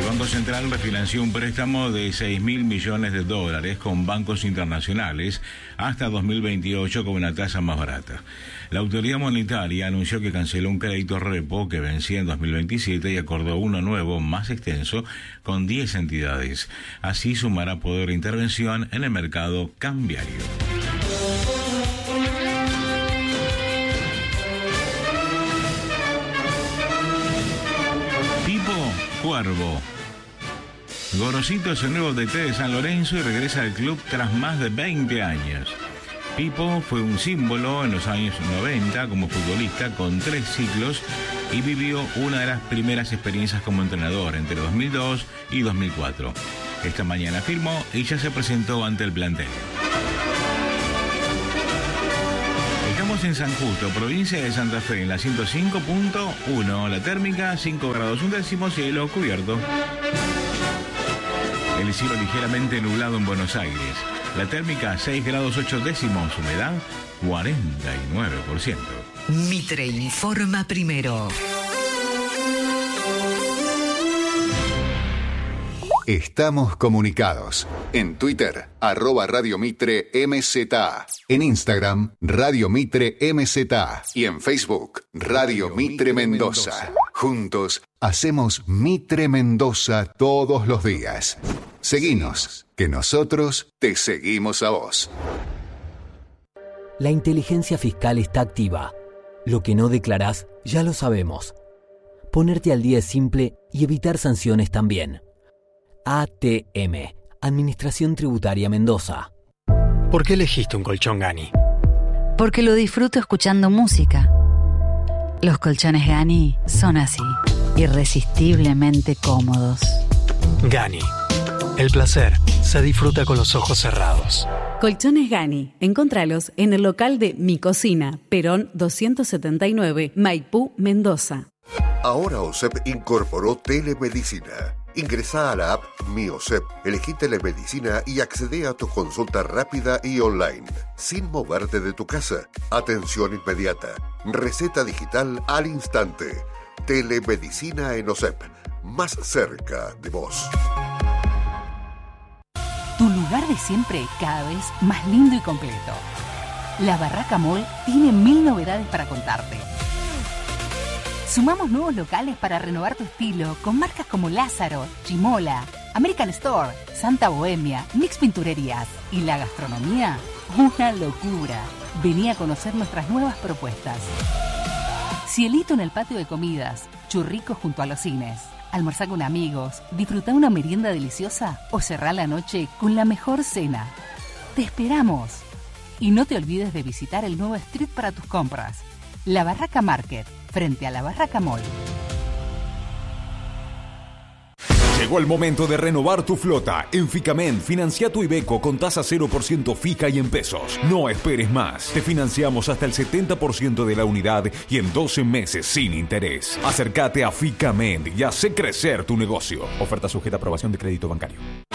Banco Central refinanció un préstamo de $6.000 millones con bancos internacionales hasta 2028 con una tasa más barata. La autoridad monetaria anunció que canceló un crédito repo que vencía en 2027 y acordó uno nuevo más extenso con 10 entidades. Así sumará poder de intervención en el mercado cambiario. Cuervo. Gorosito es el nuevo DT de San Lorenzo y regresa al club tras más de 20 años. Pipo fue un símbolo en los años 90 como futbolista con 3 ciclos y vivió una de las primeras experiencias como entrenador entre 2002 y 2004. Esta mañana firmó y ya se presentó ante el plantel. Estamos en San Justo, provincia de Santa Fe, en la 105.1. La térmica 5 grados 1 décimo, cielo cubierto. El cielo ligeramente nublado en Buenos Aires. La térmica 6 grados 8 décimos, humedad 49%. Mitre informa primero. Estamos comunicados. En Twitter, @Radio Mitre MZA. En Instagram, Radio Mitre MZA. Y en Facebook, Radio Mitre Mendoza. Juntos, hacemos Mitre Mendoza todos los días. Seguinos, que nosotros te seguimos a vos. La inteligencia fiscal está activa. Lo que no declarás, ya lo sabemos. Ponerte al día es simple y evitar sanciones también. ATM, Administración Tributaria Mendoza. ¿Por qué elegiste un colchón Gani? Porque lo disfruto escuchando música. Los colchones Gani son así, irresistiblemente cómodos. Gani, el placer se disfruta con los ojos cerrados. Colchones Gani, encontralos en el local de Mi Cocina, Perón 279, Maipú, Mendoza. Ahora OSEP incorporó telemedicina. Ingresá a la app Mi OSEP, elegí telemedicina y accede a tu consulta rápida y online, sin moverte de tu casa. Atención inmediata, receta digital al instante. Telemedicina en OSEP, más cerca de vos. Tu lugar de siempre cada vez más lindo y completo. La Barraca Mall tiene 1000 novedades para contarte. Sumamos nuevos locales para renovar tu estilo con marcas como Lázaro, Chimola, American Store, Santa Bohemia, Mix Pinturerías y la gastronomía, una locura. Vení a conocer nuestras nuevas propuestas. Cielito en el patio de comidas, churricos junto a los cines, almorzar con amigos, disfrutar una merienda deliciosa o cerrar la noche con la mejor cena. ¡Te esperamos! Y no te olvides de visitar el nuevo street para tus compras. La Barraca Market, frente a la Barraca Mall. Llegó el momento de renovar tu flota. En Ficamen, financia tu Iveco con tasa 0% fija y en pesos. No esperes más. Te financiamos hasta el 70% de la unidad y en 12 meses sin interés. Acércate a Ficamen y hace crecer tu negocio. Oferta sujeta a aprobación de crédito bancario.